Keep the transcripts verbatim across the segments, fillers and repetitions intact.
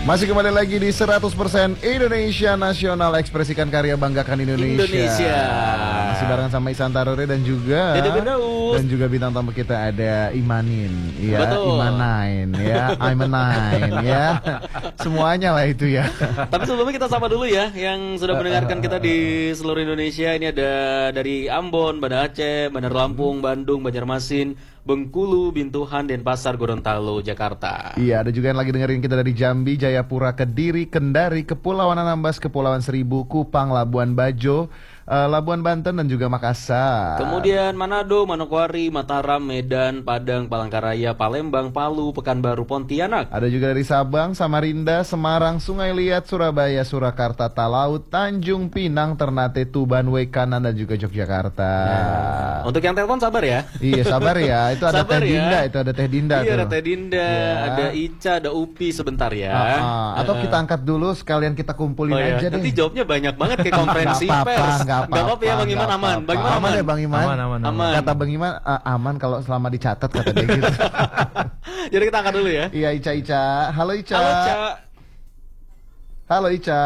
Masih kembali lagi di seratus persen Indonesia Nasional, ekspresikan karya, banggakan Indonesia. Indonesia. Masih barengan sama Ihsan Tarore dan juga Dede Firdaus. dan juga bintang tamu kita ada Imanin, ya, Betul. Imanain, ya, Imanain, ya, semuanya lah itu ya. Tapi sebelumnya kita sapa dulu ya yang sudah mendengarkan kita di seluruh Indonesia. Ini ada dari Ambon, Banda Aceh, Bandar Lampung, Bandung, Banjarmasin, Bengkulu, Bintuhan, Denpasar, Gorontalo, Jakarta. Iya, ada juga yang lagi dengerin kita dari Jambi, Jayapura, Kediri, Kendari, Kepulauan Anambas, Kepulauan Seribu, Kupang, Labuan Bajo, uh, Labuan Banten, dan juga Makassar. Kemudian Manado, Manokwari, Mataram, Medan, Padang, Palangkaraya, Palembang, Palu, Pekanbaru, Pontianak. Ada juga dari Sabang, Samarinda, Semarang, Sungai Liat, Surabaya, Surakarta, Talaut, Tanjung Pinang, Ternate, Tuban, Wekanan, dan juga Yogyakarta. Nah, untuk yang telepon sabar ya. Iya, sabar ya. Itu ada Sabar Teh ya. Dinda, itu ada Teh Dinda Iya, tuh. ada Teh Dinda, Ya. ada Ica, ada Upi sebentar ya. Ah, ah. Atau kita angkat dulu sekalian kita kumpulin Oh ya, aja deh. nanti jawabnya banyak banget kayak konferensi Nggak apa-apa, pers. nggak Nggak apa-apa ya apa-apa, Bang Iman, nggak aman. apa-apa. Bang Iman Aman aman. ya Bang Iman. Aman, aman, aman. Kata Bang Iman, "Ah, aman kalau selama dicatat," kata dia gitu. Jadi kita angkat dulu ya. Iya, Ica Ica. Halo Ica. Halo Ca. Halo Ica.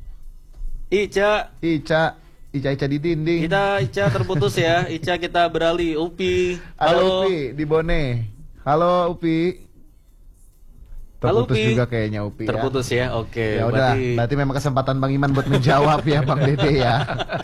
Ica. Ica. Ica Ica di dinding. Kita Ica terputus ya. Ica kita beralih. Upi. Ada Halo. Upi di Bone. Halo Upi. Halo, Terputus Upi. juga kayaknya Upi ya. Terputus ya. Oke. Ya udah, berarti- berarti memang kesempatan Bang Iman buat menjawab ya Bang Dede ya.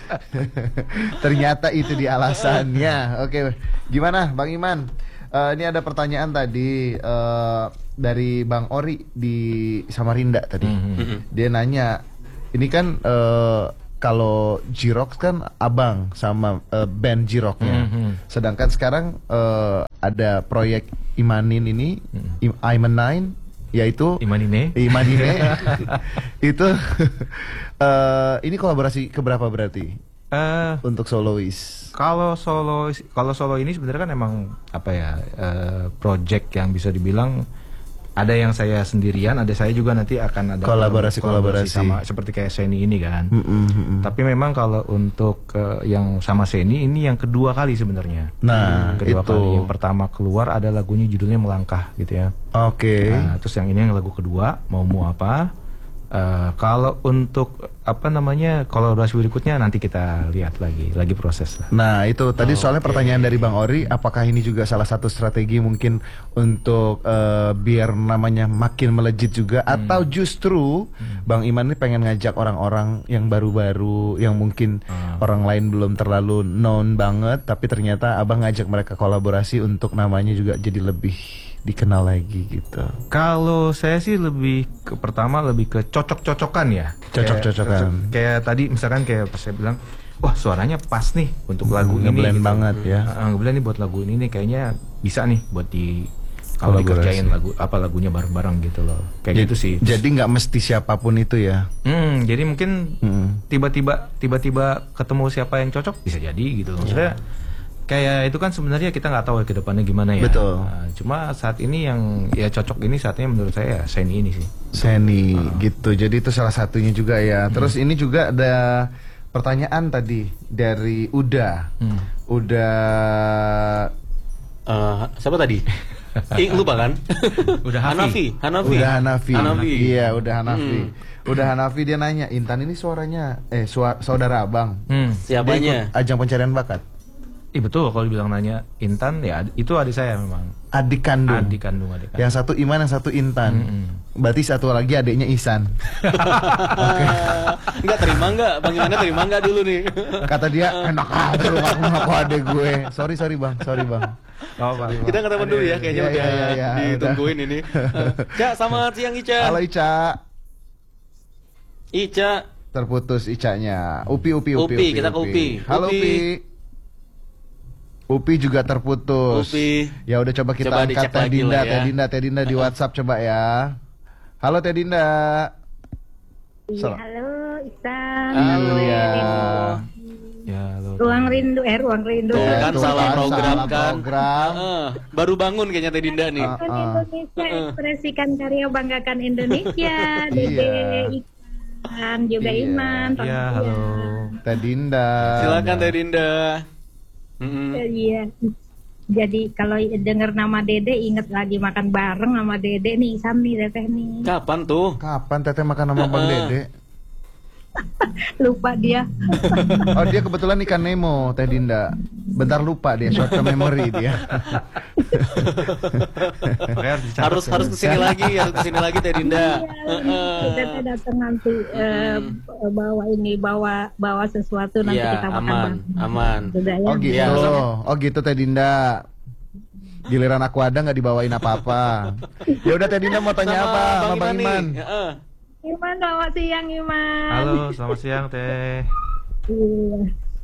Ternyata itu di alasannya. Oke, gimana Bang Iman? Eh, ini ada pertanyaan tadi eh, dari Bang Ori di Samarinda tadi. Mhm. Dia nanya, ini kan eh, kalau Jirox kan abang sama eh, band Jiroknya. Mhm. Sedangkan sekarang eh, ada proyek Imanin ini, Im- Imanine, yaitu Imanine. Imanine. Itu eh, ini kolaborasi keberapa berarti Eh, untuk solois? kalau solo kalau solo ini sebenarnya kan emang apa ya eh, project yang bisa dibilang ada yang saya sendirian, ada saya juga nanti akan ada Kolaborasi- kolaborasi. sama seperti kayak Seni ini kan. Mm-mm, mm-mm. Tapi memang kalau untuk eh, yang sama Seni ini yang kedua kali sebenarnya. Nah, kedua itu. kali. Yang pertama keluar ada lagunya judulnya Melangkah gitu ya. Oke. Nah, terus yang ini yang lagu kedua mau mu apa? Eh, kalau untuk apa namanya kolaborasi berikutnya nanti kita lihat lagi, lagi proses lah. Nah itu tadi soalnya Oke. pertanyaan dari Bang Ori, apakah ini juga salah satu strategi mungkin untuk eh, biar namanya makin melejit juga, atau justru Bang Iman ini pengen ngajak orang-orang yang baru-baru, yang mungkin Ah. orang lain belum terlalu known banget, tapi ternyata Abang ngajak mereka kolaborasi untuk namanya juga jadi lebih dikenal lagi gitu. Kalau saya sih lebih ke pertama lebih ke cocok-cocokan ya. Cocok-cocokan. Kayak, cocok- kayak tadi misalkan kayak pas saya bilang, wah suaranya pas nih untuk lagu ini. Ngeblend banget ya. Ah, ngeblend nih buat lagu ini nih kayaknya bisa nih buat di kalau Kolaborasi. dikerjain lagu apa lagunya bareng-bareng gitu loh. Kayak gitu sih. Jadi nggak mesti siapapun itu ya. Hmm, jadi mungkin Hmm. tiba-tiba tiba-tiba ketemu siapa yang cocok bisa jadi gitu. Maksudnya kayak itu kan sebenarnya kita nggak tahu ya ke depannya gimana ya. Betul. Nah, cuma saat ini yang ya cocok ini saatnya menurut saya ya Seni ini sih. Seni gitu. Jadi itu salah satunya juga ya. Terus ini juga ada pertanyaan tadi dari Uda. Hmm. Uda Eh, siapa tadi? Ih, lupa kan? Udah Hafi. Hanafi. Hanafi. Udah Hanafi. Hanafi. Iya, udah Hanafi. Hmm. Udah Hanafi dia nanya, Intan ini suaranya eh sua- saudara Abang. Hmm. Dia Siapanya? ikut ajang pencarian bakat. Ih betul kalau dibilang nanya Intan ya ad- itu adik saya memang. Adik kandung. Adik kandung adik kandung. Yang satu Iman, yang satu Intan. Mm-mm. Berarti satu lagi adiknya Ihsan. Enggak terima enggak? Bang Imannya terima enggak dulu nih? Kata dia, enak aja lu ngaku-ngaku adek gue. Sorry, sorry Bang, sorry Bang. Oh, Pak. Kita nggak telepon dulu ya, kayaknya Iya, udah iya, iya, iya, ditungguin ini. Cak, selamat siang Ica. Halo Ica. Ica. Terputus Icanya. Upi, Upi, Upi, Upi, kita ke Upi. Halo Upi. Upi. Upi juga terputus. Upi. Ya udah coba kita Coba angkat dicek Teh lagi Dinda, lah ya. Teh Dinda, Teh Dinda di WhatsApp coba ya. Halo Teh Dinda. Iya, Sel- halo Ihsan. Halo. Iya. Ya, lo. Ruang rindu, eh ruang rindu. Tuh Ya, kan tuh salah kan, program salah kan. program. Heeh, baru bangun kayaknya Teh Dinda nih. Ah. Indonesia, ekspresikan karya, banggakan Indonesia. Dede, Iya. Ikan, juga Iya. Iman. Pak Ya, Iman. halo. Teh Dinda. Silakan Teh Dinda. Mm-mm. Iya. jadi kalau dengar nama Dede inget lagi makan bareng sama Dede nih, Ihsan nih Teteh nih. Kapan tuh? Kapan Teteh makan sama Bang Dede? Lupa dia. Oh dia kebetulan ikan Nemo, Teh Dinda. Bentar lupa dia, short term memory dia. harus harus kesini lagi, harus kesini lagi Teh Dinda. Teteh datang nanti eh, bawa ini, bawa bawa sesuatu nanti Iya, kita makan aman, bareng. aman. Sudah ya. Oh gitu, Iya. oh gitu Teh Dinda. Giliran aku ada nggak dibawain apa-apa. Ya udah Teh Dinda mau tanya apa sama Bang Iman? nih. Heeh. Iman, selamat siang Iman. Halo, selamat siang Teh. Iya.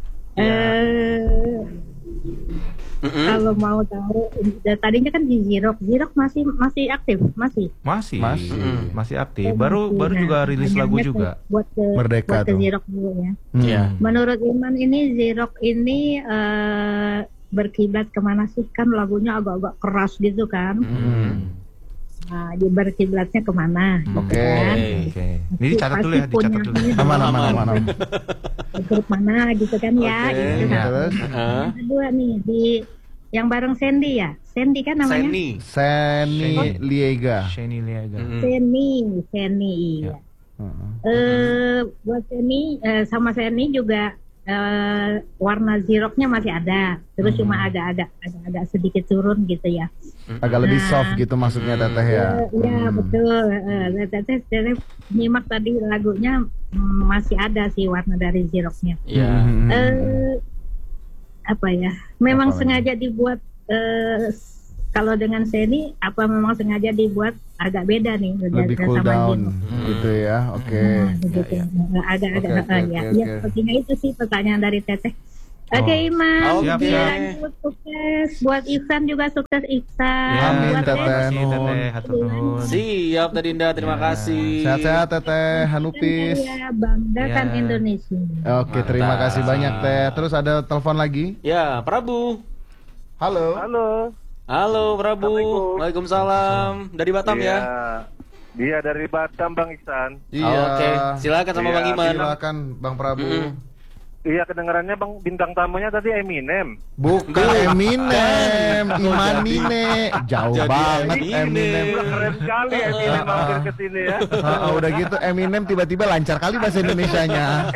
Eh, Mm-mm. kalau mau tahu, eh, tadinya kan di Zirok, Zirok masih masih aktif, masih. Masih, Masih. masih aktif. Baru baru juga rilis lagu juga. Buat ke, Merdeka buat ke tuh. Zirok dulu ya. Hmm. Iya. Menurut Iman ini Zirok ini eh, berkiblat kemana sih? Kan lagunya agak-agak keras gitu kan. Hmm. Nah, dia berkiblatnya kemana? Oke. Kan? Oke. Ini dicatat dulu ya, dicatat dulu. Aman aman aman. aman. Grup mana gitu kan ya? Oke. Gitu kan. Terus Heeh. Yang kedua nih di yang bareng Sandy ya, Sandy kan namanya. Seni. Seni Liega. Shani Liaga. Mm-mm. Seni, Seni. Iya. Heeh. Eh buat Seni eh, sama Seni juga eh, warna Ziroknya masih ada, terus cuma agak-agak agak-agak sedikit turun gitu ya. Agak lebih Nah. soft gitu maksudnya Teteh ya. Eh, Iya betul. Eh, Teteh Teteh nyimak tadi lagunya mm, masih ada sih warna dari Ziroknya. Iya. Hmm. Eh apa ya? Memang Apa lagi? sengaja dibuat eh, s- kalau dengan Seni apa memang sengaja dibuat agak beda nih Lebih dengan cool sama down Zirok. gitu ya. Oke. Nah, begitu. Agak-agak Oke, oke, eh, ya. oke, Ya oke. sepertinya itu sih pertanyaan dari Teteh. Oke Oh. Iman, Oke. Siap, sekali siap. lagi sukses buat Ihsan juga sukses Ihsan. Ya, Amin, buat Teteh. terima kasih Nun. Teteh, hatur nuhun. Siap Teh Dinda, terima Ya. kasih. Sehat-sehat Teteh Dan Hanupis. saya banggakan Ya. Indonesia. Oke, terima Mantap. kasih banyak Teh. Terus ada telepon lagi? Ya, Prabu. Halo. Halo. Halo Prabu. Assalamualaikum. Waalaikumsalam. Dari Batam Iya. ya. Dia dari Batam, Bang Ihsan. Iya. Oke, silakan sama Iya, Bang Iman. Silakan Bang Prabu. Mm-mm. Iya, kedengarannya Bang bintang tamunya tadi Eminem. Bukan Eminem, Imanine. Jauh Jadi banget Eminem. Eminem. Keren sekali Eminem mampir ke sini ya. Ah, udah gitu Eminem tiba-tiba lancar kali bahasa Indonesianya.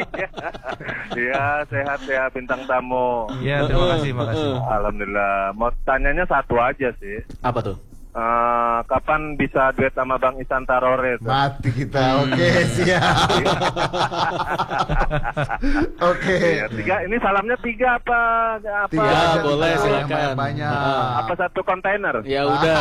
Iya, sehat-sehat bintang tamu. Ya, terima kasih, makasih. Alhamdulillah. Mau tanyanya satu aja sih. Apa tuh? Eh, kapan bisa duet sama Bang Ihsan Tarore? tuh? Mati kita. Oke, siap. Oke. Iya, tiga. Ini salamnya tiga apa? Apa? Tiga Ya, aja, boleh, tiga. silakan. Banyak-banyak. Ah. Apa satu kontainer? Ya udah.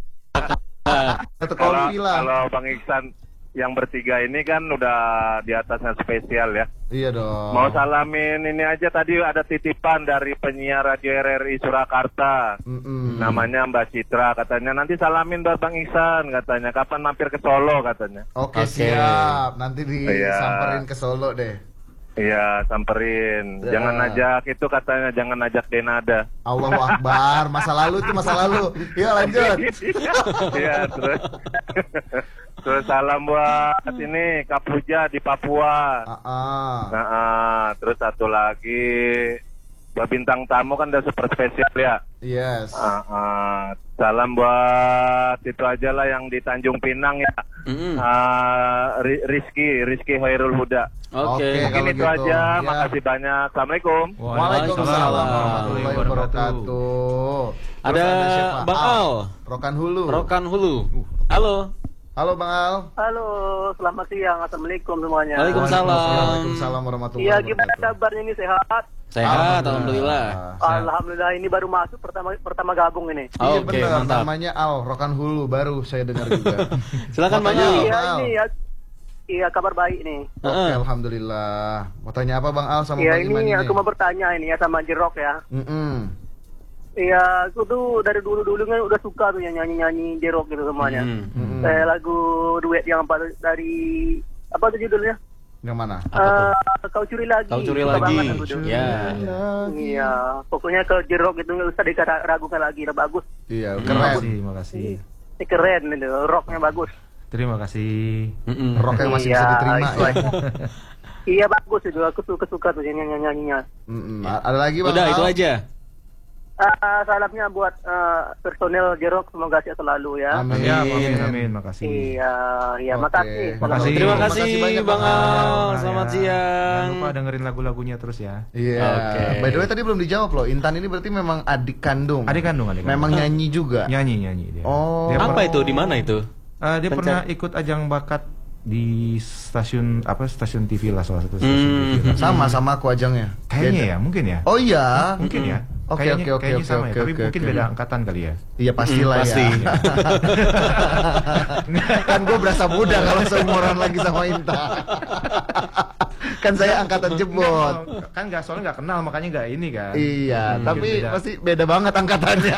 Satu Kalau kopi lah. kalau Bang Ihsan yang bertiga ini kan udah di atasnya spesial ya. Iya dong. Mau salamin ini aja, tadi ada titipan dari penyiar radio R R I Surakarta. Mm-mm. Namanya Mbak Citra, katanya nanti salamin buat Bang Ihsan, katanya kapan mampir ke Solo katanya. Oke, Oke. siap. Nanti Iya. disamperin ke Solo deh. Iya, samperin. Ya. Jangan ajak itu katanya, jangan ajak Denada. Allahu Akbar. Masa lalu itu masa lalu. Yuk lanjut. Iya, terus terus salam buat ini Kapuja di Papua. Ah, ah. Nah, ah, terus satu lagi buat bintang tamu kan udah super spesial ya. Yes. Ah, ah, salam buat itu aja lah yang di Tanjung Pinang ya. Mm-mm. Ah, Ri- Rizky, Rizky Hoirul Huda. Oke. Oke. Mungkin kalau itu gitu, aja. ya. Makasih banyak. Assalamualaikum. Waalaikumsalam warahmatullahi wabarakatuh. Terus Ada siapa? Bang Al. Rokan Hulu. Rokan Hulu. Halo. Halo Bang Al. Halo, selamat siang. Assalamualaikum semuanya. Waalaikumsalam. Waalaikumsalam warahmatullahi Iya, wabarakatuh. gimana kabarnya ini sehat? Sehat, alhamdulillah. Sehat. Alhamdulillah ini baru masuk pertama pertama gabung ini. Iya Oke, benar, mantap. namanya Al, Rokan Hulu, baru saya dengar juga. Silakan Bang Mau tanya Al. Iya Bang Al. ini ya. Iya kabar baik nih. Oke, Heeh. alhamdulillah. Mau tanya apa Bang Al sama Iya Bang Iman ini ini? aku mau bertanya ini ya sama Jerok ya. Mm-mm. Iya, aku tuh dari dulu-dulu kan udah suka tuh yang nyanyi-nyanyi Jerok gitu semuanya. Hmm. Mm-mm. Eh, lagu duet yang apa dari apa tuh judulnya? Yang mana? Apa tuh? Eh, Kau curi lagi. Kau curi Suka lagi. banget aku tuh. Ya. Iya, pokoknya kalau Jerok itu nggak usah diragukan lagi, udah bagus. Iya, Terima keren. kasih, makasih. Ini keren itu, rocknya bagus. Terima kasih. Mm-mm. Rock yang masih Iya, bisa diterima itu ya. aja. Iya bagus itu, aku suka suka tuh nyanyi nyanyinya. Mm-mm. A- Ada lagi Bang Udah Al? itu aja. Uh, salamnya buat uh, personel Jerok, semoga sehat selalu ya. Amin. Ya, amin, amin, makasih. Iya, iya, Oke. makasih. Makasih. Terima Terima kasih, kasih banyak, Bang Bang Al. Nah, Selamat ya. siang. Jangan lupa dengerin lagu-lagunya terus ya. Iya. Oke. By the way tadi belum dijawab loh. Intan ini berarti memang adik kandung. Adik kandung, adik kandung. Memang nyanyi juga. Nyanyi, nyanyi dia. Oh. Dia Apa per- itu? Di mana itu? Eh, dia Penca- pernah ikut ajang bakat di stasiun apa stasiun T V lah, salah satu stasiun Hmm. T V lah. Sama sama aku ajangnya. Kayaknya ya, mungkin ya. Oh iya. Mungkin ya. Oke, Kayaknya- oke, oke, kayaknya oke, sama oke, ya, tapi oke, mungkin oke. beda angkatan kali ya. Iya pastilah Mm, pasti. ya. Kan gue berasa muda kalau seumuran lagi sama Intan. Kan saya angkatan jebot. Kan nggak, soalnya nggak kenal makanya nggak ini kan. Iya, Hmm, tapi beda. pasti beda banget angkatannya.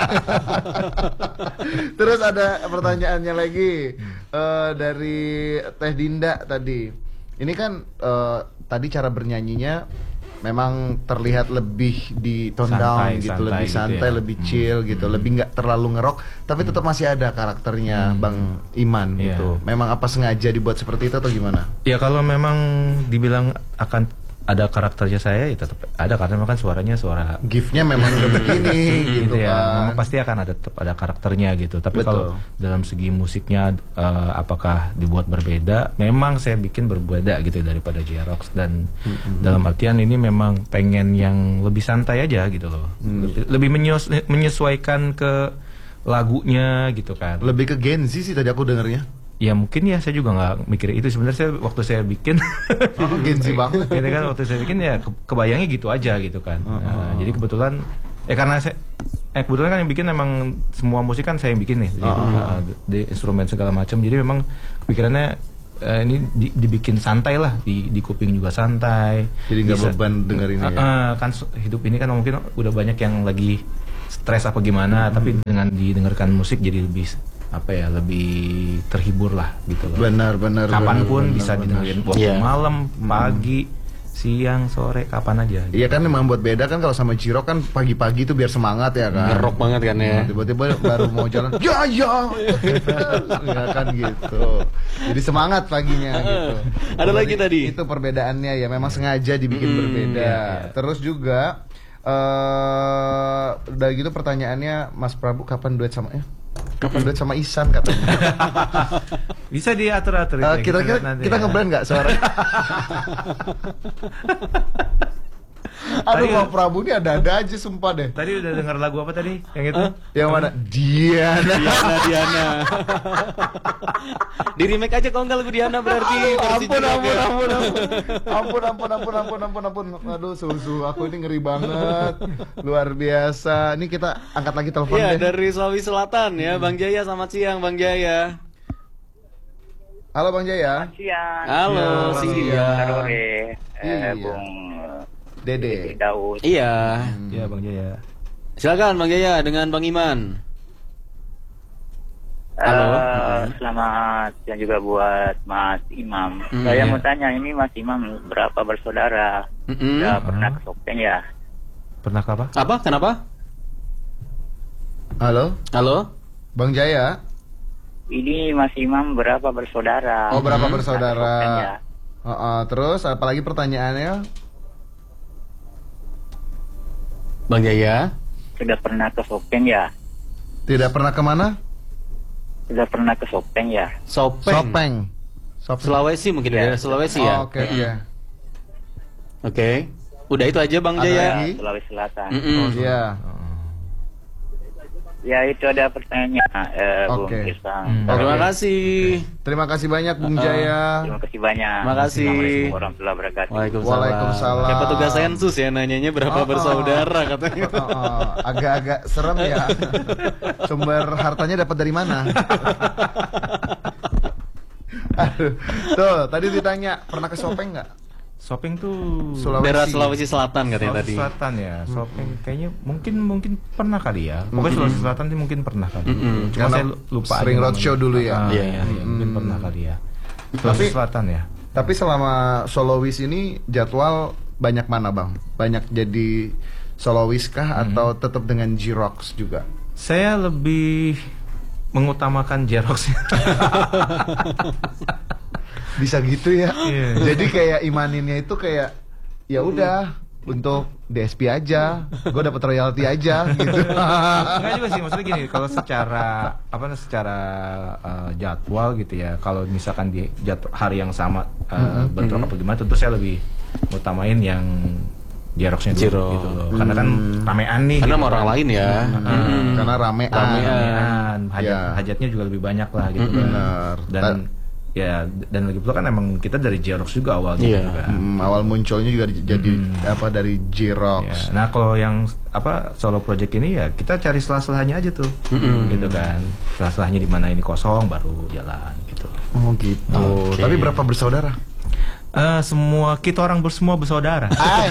Terus ada pertanyaannya lagi eh, dari Teh Dinda tadi. Ini kan eh, tadi cara bernyanyinya memang terlihat lebih di tone down Santai, gitu, santai lebih gitu santai, ya. lebih chill gitu, lebih nggak terlalu ngerok, tapi tetap masih ada karakternya Bang Iman Iya. gitu. Memang apa sengaja dibuat seperti itu atau gimana? Ya kalau memang dibilang akan ada karakternya saya, ya tetap ada karena memang kan suaranya suara Gift-nya memang udah begini gitu ya, kan. memang pasti akan ada tetap ada karakternya gitu. Tapi Betul. kalau dalam segi musiknya eh, apakah dibuat berbeda? Memang saya bikin berbeda gitu daripada J-Rocks dan dalam artian ini memang pengen yang lebih santai aja gitu loh. Lebih, lebih menyes- menyesuaikan ke lagunya gitu kan. Lebih ke Gen Z sih tadi aku dengernya. Ya mungkin ya saya juga nggak mikir itu sebenarnya. Saya waktu saya bikin Oh, Gen Z banget. gitu kan, waktu saya bikin ya ke- kebayangnya gitu aja gitu kan. Nah, jadi kebetulan ya karena saya eh kebetulan kan yang bikin emang semua musik kan saya yang bikin nih, jadi, uh, di instrumen segala macam. Jadi memang pikirannya eh, ini di- dibikin santai lah, di, di kuping juga santai. Jadi nggak Bisa- beban dengerinnya ya. Uh, uh, kan su- hidup ini kan mungkin udah banyak yang lagi stres apa gimana, tapi dengan didengarkan musik jadi lebih apa ya, lebih terhibur lah gitu loh. Benar, benar. benar, Kapanpun bisa benar, didengerin benar. waktu Iya. malam, pagi, siang, sore, kapan aja. Iya kan memang buat beda kan kalau sama Jirok kan pagi-pagi tuh biar semangat ya kan. Ngerok banget kan ya. Nah, tiba-tiba baru mau jalan, ya ya, ya kan gitu. Jadi semangat paginya gitu. Ada lagi Berarti tadi. Itu perbedaannya ya, memang sengaja dibikin Hmm, berbeda. iya, iya. Terus juga eh dari gitu pertanyaannya, Mas Prabu kapan duet sama ya? Kapan duet sama Ihsan katanya? Bisa diatur-atur. Eh, itu, Kira-kira lihat nanti kita ya. ngeblend nggak suaranya? Aduh, Tadi- Bang Prabu ini ada-ada aja sumpah deh. Tadi udah dengar lagu apa tadi? Yang itu? Yang mana? Diana. Diana, Diana. Di remake aja kalau nggak lagu Diana berarti. versi Ampun, Jirok ampun, ya. ampun, ampun, ampun, ampun, ampun, ampun, ampun, ampun. Aduh, susu, aku ini ngeri banget, luar biasa. Ini kita angkat lagi telepon Iya, deh. dari Sulawesi Selatan ya, Bang Jaya. Selamat siang, Bang Jaya. Halo Bang Jaya, Siang. Halo, Selamat siang. siang. Sore, Iya. eh, Bung Dede. Daud. Iya. Iya, Bang Jaya. Silakan Bang Jaya dengan Bang Iman. Halo. Eh, selamat siang juga buat Mas Imam. Hmm, Saya iya. mau tanya, ini Mas Imam berapa bersaudara? Mm-mm. Sudah pernah Ah. ke Sopeng ya? Pernah apa? Apa? Kenapa? Halo, Halo. Bang Jaya. Ini Mas Imam berapa bersaudara? Oh, berapa Hmm. bersaudara? Ke Sopeng ya? Heeh, terus apalagi pertanyaannya? Bang Jaya. Sudah pernah ke Sopeng ya? Tidak pernah kemana? Sudah pernah ke Sopeng ya? Sopeng. Sopeng. Sopeng. Sulawesi mungkin Ya. daerah Sulawesi Oh, ya. Oke, iya. Oke. Udah itu aja Bang Ada Jaya. lagi? Ya, Sulawesi Selatan. Mm-mm. Iya. Ya, itu ada pertanyaan, eh, Bung Oke. Irsang. Hmm. Terima kasih. Terima kasih banyak Bung Jaya. Terima kasih banyak. Terima kasih. Assalamualaikum warahmatullahi wabarakatuh. Waalaikumsalam. Waalaikumsalam. Kayak petugas sensus ya nanyanya berapa Oh, oh. bersaudara katanya. Oh, oh, agak-agak serem ya. Sumber hartanya dapat dari mana? Aduh. Tuh, tadi ditanya pernah ke Sopeng nggak? Shopping tuh Sulawesi. Daerah Sulawesi Selatan katanya tadi. Sulawesi Selatan ya. Shopping kayaknya mungkin mungkin pernah kali ya. Pokoknya Sulawesi Selatan sih mungkin pernah kali. Mm-mm. Cuma Karena saya lupa sering aja roadshow namanya. dulu ya. Ah, Iya. iya, iya, mungkin pernah kali ya. Tapi- Sulawesi Selatan ya. Tapi selama solois ini jadwal banyak mana Bang? Banyak jadi solois kah atau tetap dengan J-Rocks juga? Saya lebih mengutamakan J-Rocks. Bisa gitu ya. Iya. Jadi kayak imaninnya itu kayak ya udah untuk D S P aja, gue dapat royalti aja gitu. Enggak juga sih, maksudnya gini, kalau secara apa secara uh, jadwal gitu ya, kalau misalkan di jadwal hari yang sama uh, mm-hmm. bentrok apa gimana, tentu saya lebih utamain yang Jeroxnya dulu Jerox. gitu loh. Karena kan ramean nih. Karena gitu sama orang kan. lain ya. Hmm. Hmm. Karena ramean. Ramean, hajat, Ya. hajatnya juga lebih banyak lah gitu kan. Benar. Dan ya dan lagi pula kan emang kita dari Jerox juga awalnya Iya. juga. Hmm, awal munculnya juga di- jadi apa dari Jerox. Ya, nah kalau yang apa solo project ini ya kita cari selah-selahnya aja tuh, gitu kan. Selah-selahnya di mana ini kosong baru jalan gitu. Oh gitu. Oke. Tapi berapa bersaudara? Eh semua kita orang bersemua bersaudara.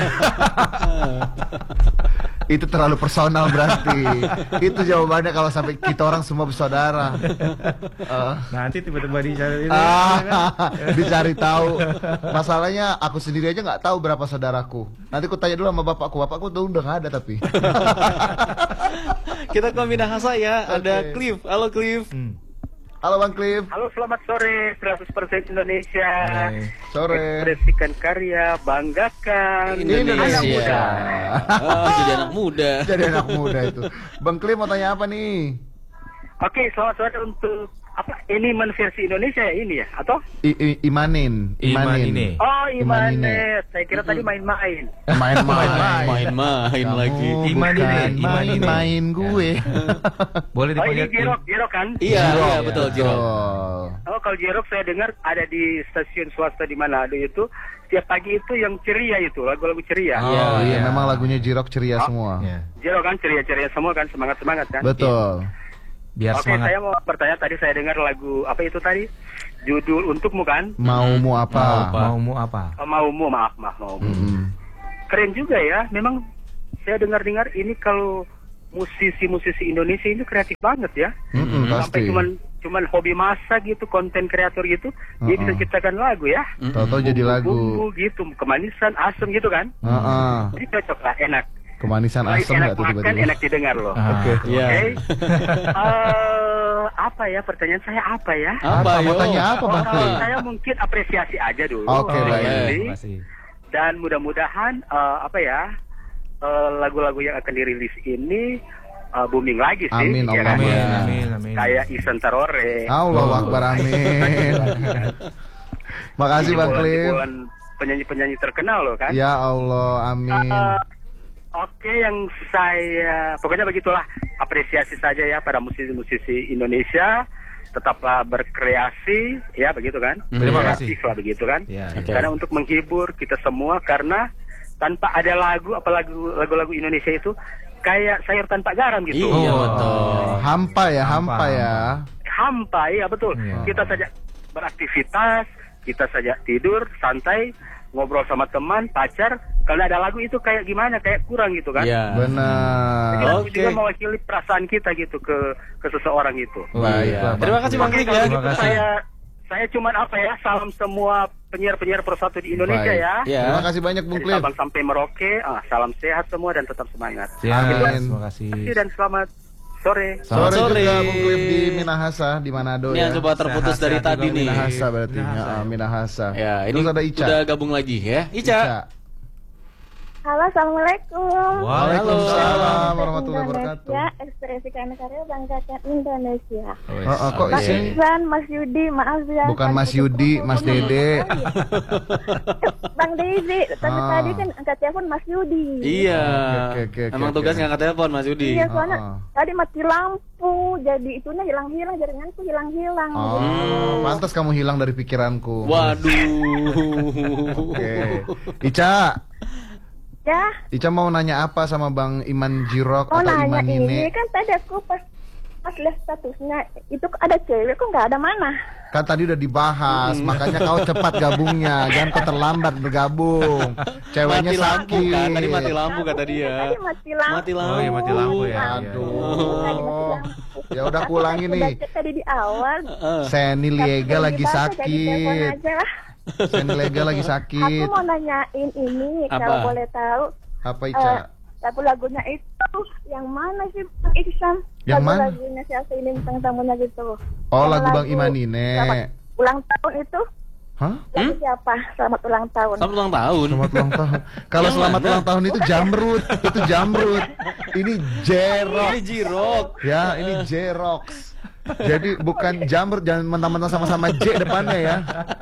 Itu terlalu personal berarti. Itu jawabannya kalau sampai kita orang semua bersaudara. Eh, Nanti tiba-tiba dicari itu. ah, dicari tahu. Masalahnya aku sendiri aja nggak tahu berapa saudaraku. Nanti aku tanya dulu sama bapakku. Bapakku tuh udah nggak ada tapi. Kita ke Minahasa ya. Ada Oke. Cliff. Halo Cliff. Hmm. Halo Bang Cliff. Halo, selamat sore. seratus persen Indonesia. Hai. Sore. Ekspresikan karya, banggakan Indonesia. anak muda. Ah, jadi anak muda. Jadi anak muda itu. Bang Cliff mau tanya apa nih? Oke, selamat sore untuk apa? Ini men versi Indonesia ya ini ya? Atau? I, i, imanin, Imanine. Oh, Imanine. Imanet. Saya kira tadi main-main. Eh, main-main. Main-main Kamu lagi. Imanine, bukan Imanine. main-main gue. Boleh Oh, ini dipanggil Jerok, Jerok kan? Iya, Jirok, iya betul Jirok. Betul. Oh, kalau Jerok saya dengar ada di stasiun swasta di Manado itu setiap pagi itu yang ceria itu, lagu-lagu ceria. Oh Iya, iya, iya. memang lagunya Jirok ceria semua. Ya. Jerok kan ceria-ceria semua kan, semangat-semangat kan? Betul. Biar Oke, semangat. saya mau bertanya tadi saya dengar lagu apa itu tadi? Judul Untukmu kan? Maumu apa? Maumu apa? Oh, Maumu, maaf, maaf, Maumu. Mm. Keren juga ya. Memang saya dengar-dengar ini kalau musisi-musisi Indonesia ini kreatif banget ya. Mm-mm, Sampai pasti. cuman cuman hobi masak gitu, konten kreator gitu, dia Uh-uh. bisa ciptakan lagu ya. Tahu-tahu jadi lagu. Bumbu gitu, kemanisan, asam gitu kan. Heeh. Jadi cocok lah, enak. Kemanisan Baik, asam enak nggak tuh makan, tiba-tiba? enak didengar loh. Ah. Oke. Iya. Oke. Eh, apa ya pertanyaan saya apa ya? Apa, Mau yo? tanya apa Bang Oh, Cliff? saya mungkin apresiasi aja dulu. Oke, Oh, baik. ini. Terima kasih. Dan mudah-mudahan eh, apa ya eh, lagu-lagu yang akan dirilis ini eh, booming lagi sih. Amin, ya kan? Amin, Ya. amin, amin. Kayak Isan Tarore. Allahu Akbar, amin. Makasih Bang Cliff. Ribuan penyanyi-penyanyi terkenal loh kan. Ya Allah, amin. Eh, Oke, yang saya pokoknya begitulah, apresiasi saja ya pada musisi-musisi Indonesia, tetaplah berkreasi ya begitu kan. Terima kasih. Kreatif lah begitu kan. Ya, Oke. Karena untuk menghibur kita semua, karena tanpa ada lagu apa lagu lagu-lagu Indonesia itu kayak sayur tanpa garam gitu. Iya Oh. betul. Hampa ya, Hampa, hampa ya. Hampa ya betul. Iya. Kita saja beraktivitas, kita saja tidur santai, ngobrol sama teman, pacar. Kalau ada lagu itu kayak gimana? Kayak kurang gitu kan. Iya. Jadi Benar. lagu Oke. juga mewakili perasaan kita gitu ke ke seseorang itu. Baiklah, Terima kasih Bang Oke, Cliff kalau ya. gitu Terima kasih. saya saya cuman apa ya, salam semua penyiar-penyiar persatu di Indonesia Baik. ya. Ya. Terima kasih banyak Bung Dari Cliff. Sabang sampai Merauke, ah, salam sehat semua dan tetap semangat. Ya, Amin. terima kasih. Terima kasih dan selamat sore. Selamat Sore, sore. juga Bung Cliff di Minahasa di Manado Ini ya. yang coba terputus Sehat-sehat dari juga tadi nih. Minahasa berarti. Minahasa. Ya, Minahasa. Ya, ini Terus ada Ica. udah gabung lagi ya. Ica. Halo, assalamualaikum. Waalaikumsalam Halo. warahmatullahi wabarakatuh. Indonesia, ekspresikan karya banggakan Indonesia. Oh, oh, kok Oke. Mas sini? Iksan, Mas Yudi, maaf ya. Bukan Kan Mas itu Yudi, kumpul Mas sama Dede. Bang Dede, tapi Ah. tadi kan angkat telepon Mas Yudi. Iya. Oke, oke, oke, Emang oke. tugas ngangkat telepon Mas Yudi. Iya, soalnya Ah, ah. tadi mati lampu, jadi itunya hilang-hilang, jaringanku hilang-hilang. Oh, pantas kamu hilang dari pikiranku. Waduh. Oke. Ica, Ya, Ica mau nanya apa sama Bang Iman Jirok mau atau nanya Iman ini Nine? kan tadi aku pas pas lihat statusnya itu ada cewek kok nggak ada mana? Kan tadi udah dibahas, makanya kau cepat gabungnya, jangan kau terlambat bergabung. Ceweknya Mati lampu sakit. kan, tadi mati lampu kata dia. Tadi mati lampu. Mati lampu. Oh, iya, mati lampu ya. Aduh. Ya udah aku ulangi Aku nih. udah cek tadi di awal. Heeh. Seni Liega Tapi lagi dibahas, jadi telepon sakit. aja lah. Seni Liega lagi sakit. Aku mau nanyain ini Apa? kalau boleh tahu. Apa eh, Ica? lagu-lagunya itu yang mana sih Bang Iksan? Yang mana? Lagu-lagunya siapa ini bintang tamunya gitu. Oh, Yang lagu Bang Iman Nine. selamat ulang tahun itu. Hah? Lagu siapa? Selamat ulang tahun. Selamat ulang tahun. Selamat ulang tahun. Kalau Yang selamat mana? ulang tahun itu Jamrut, itu Jamrut. Ini Jerox. Ini Jirok. Ya, ini Jerox. Jadi bukan Jamrut, jangan mentang-mentang sama-sama J depannya ya.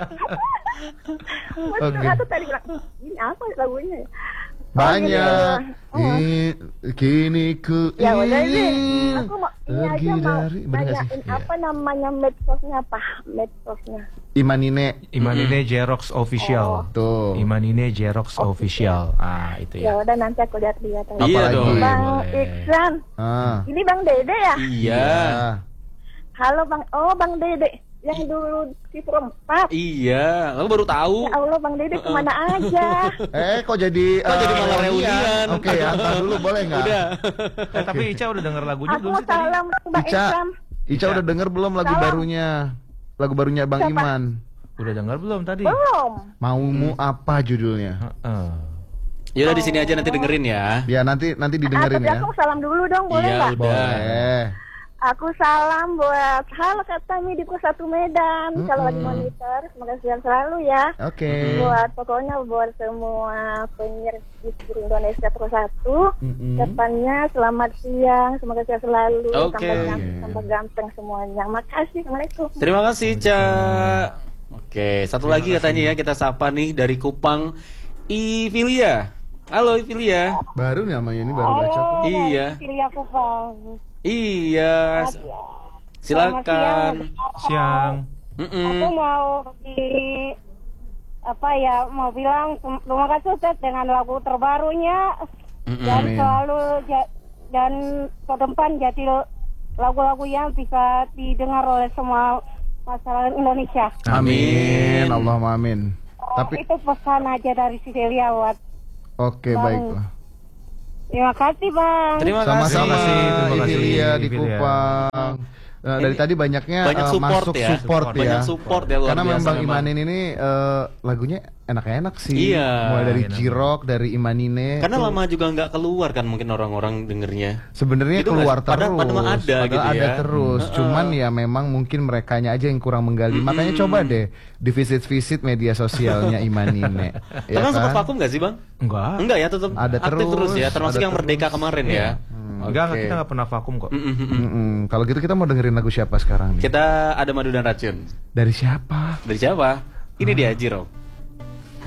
Mas Oke. aku tadi bilang, ini apa lagunya ya? Banyak. Oh, Ini kini ku Ya udah deh. ingin Aku mau ini pergi aja mau dari bener nggak sih? tanyain apa namanya medsosnya apa? Medsosnya. Imanine Imanine Jerox Official. tuh. Imanine Jerox Official. Ah, itu Ya ya. udah nanti aku lihat-lihat aja. Iya Apalagi? dong. Bang Boleh. Iksan, Ah. ini Bang Dede ya? Iya. Halo Bang, oh Bang Dede yang dulu di perempat. Iya. Lalu baru tahu. Ya Allah Bang Dede kemana aja? Eh kok jadi Kok jadi eh, malah reunian? Oke, antar dulu boleh nggak? Udah. Eh, tapi Ica udah denger lagunya Aku belum mau sih tadi? salam Bang Ica, Iksan. Ica udah denger belum lagu Salam. barunya? Lagu barunya Bang Siapa? Iman. Udah denger belum tadi? Belum. Maumu apa judulnya? Heeh. Ya udah di sini aja nanti dengerin ya. Ya nanti nanti Ah, didengerin tapi ya. aku salam dulu dong, boleh Iya, nggak? udah. Boleh. Aku salam buat halo Kak Mi di Pos satu Medan. Kalau lagi monitor, semoga sehat selalu ya. Oke. Buat pokoknya buat semua penyiar di seluruh Indonesia Pos satu. Mm-mm. Depannya selamat siang, semoga sehat selalu. Oke. Tambah ganteng, tambah ganteng semuanya. Makasih, assalamualaikum. Terima kasih, Ca. Oke, satu lagi katanya ya kita sapa nih dari Kupang, Ivilia. Halo Ivilia. Baru nih namanya ini baru baca. Iya. Pilih aku Bang. Iya. Silakan. Siang. Mm-mm. Aku mau di apa ya mau bilang tem- terima kasih Ustaz dengan lagu terbarunya Mm-mm. dan Amin. selalu ja- dan ke depan jadi lagu-lagu yang bisa didengar oleh semua masyarakat Indonesia. Amin. Allahumma amin. Oh, Tapi itu pesan aja dari Sidelia buat oke Bang. baiklah. terima kasih Bang. Terima kasih. Sama-sama kasih, terima kasih, Ivilia di Ivilia. Kupang. Nah, dari Ini tadi banyaknya banyak eh, support masuk ya. support ya. Banyak support ya, luar Karena biasa memang Bang memang. Imanin ini eh, lagunya enak-enak sih. Iya. Mulai dari Enak. Jirok, dari Imanine. Karena tuh lama juga nggak keluar kan mungkin orang-orang dengernya. sebenarnya Gitu keluar nggak sih? Padahal- terus. padahal mah ada Padahal gitu ada ya. terus. Mm-mm. Cuman ya memang mungkin merekanya aja yang kurang menggali. Makanya coba deh di visit-visit media sosialnya Imanine. Tapi ya kan sempat kan? vakum nggak sih Bang? Enggak. Enggak ya, tetap Ada aktif terus, terus, ya, termasuk ada yang Merdeka terus. kemarin ya. Hmm, Enggak, oke. kita enggak pernah vakum kok. Mm-mm. Mm-mm. Kalau gitu kita mau dengerin lagu siapa sekarang nih? Kita ada Madu dan Racun. Dari siapa? Dari siapa? Ini dia Jirok.